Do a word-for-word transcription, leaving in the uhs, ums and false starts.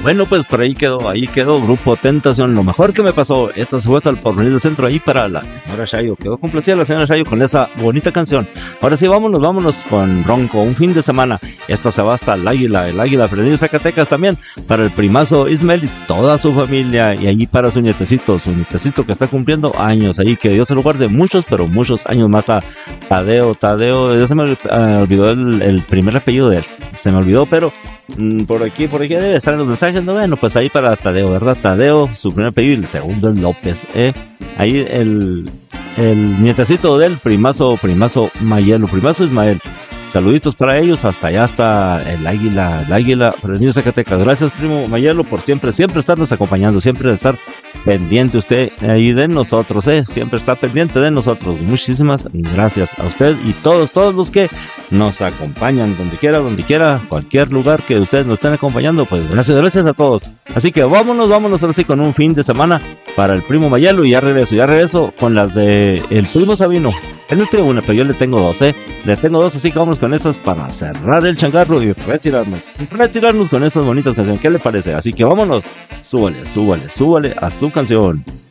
Bueno, pues por ahí quedó, ahí quedó Grupo Tentación, lo mejor que me pasó. Esto se fue hasta el Porvenir del Centro ahí para la señora Shayo. Quedó complacida la señora Shayo con esa bonita canción. Ahora sí, vámonos, vámonos con Ronco, un fin de semana. Esto se va hasta el Águila, el Águila Fresnillo Zacatecas también, para el primazo Ismael y toda su familia. Y allí para su nietecito, su nietecito que está cumpliendo años. Ahí que Dios se lo guarde muchos, pero muchos años más a Tadeo, Tadeo. Ya se me olvidó el, el primer apellido de él. Se me olvidó, pero mm, por aquí, por aquí debe estar en los mensajes. No, bueno, pues ahí para Tadeo, ¿verdad? Tadeo, su primer apellido, y el segundo es López, ¿eh? Ahí el, el nietecito del primazo, primazo Mayelo, primazo Ismael. Saluditos para ellos, hasta allá está el Águila, el Águila Fresnillo Zacatecas. Gracias, primo Mayelo, por siempre, siempre estarnos acompañando, siempre estar pendiente usted ahí de nosotros, eh, siempre está pendiente de nosotros. Muchísimas gracias a usted y todos, todos los que nos acompañan, donde quiera, donde quiera, cualquier lugar que ustedes nos estén acompañando, pues gracias, gracias a todos. Así que vámonos, vámonos ahora sí con un fin de semana para el primo Mayelo y ya regreso, ya regreso con las de el primo Sabino. Él me pide una, pero yo le tengo dos, eh, le tengo dos, así que vamos con esas para cerrar el changarro y retirarnos, retirarnos con esas bonitas canciones. ¿Qué le parece? Así que vámonos, súbale, súbale, súbale a su canción.